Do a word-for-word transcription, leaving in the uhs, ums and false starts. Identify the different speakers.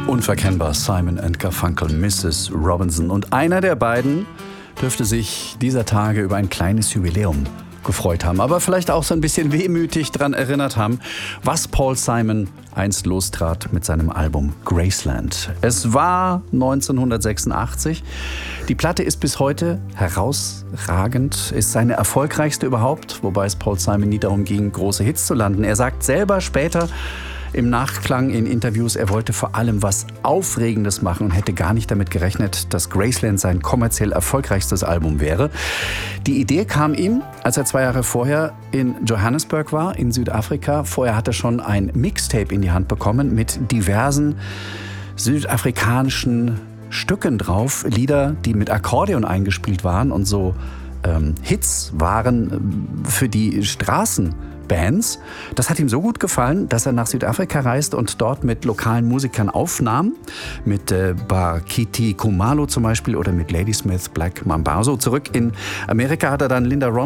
Speaker 1: Unverkennbar Simon and Garfunkel, Misses Robinson. Und einer der beiden dürfte sich dieser Tage über ein kleines Jubiläum gefreut haben, aber vielleicht auch so ein bisschen wehmütig daran erinnert haben, was Paul Simon einst lostrat mit seinem Album Graceland. Es war neunzehnhundertsechsundachtzig. Die Platte ist bis heute herausragend, ist seine erfolgreichste überhaupt, wobei es Paul Simon nie darum ging, große Hits zu landen. Er sagt selber später im Nachklang in Interviews, er wollte vor allem was Aufregendes machen und hätte gar nicht damit gerechnet, dass Graceland sein kommerziell erfolgreichstes Album wäre. Die Idee kam ihm, als er zwei Jahre vorher in Johannesburg war, in Südafrika. Vorher hat er schon ein Mixtape in die Hand bekommen mit diversen südafrikanischen Stücken drauf. Lieder, die mit Akkordeon eingespielt waren und so ähm, Hits waren für die Straßenbands. Das hat ihm so gut gefallen, dass er nach Südafrika reiste und dort mit lokalen Musikern aufnahm. Mit äh, Bakiti Kumalo zum Beispiel oder mit Ladysmith Black Mambazo. Zurück in Amerika hat er dann Linda Ronstadt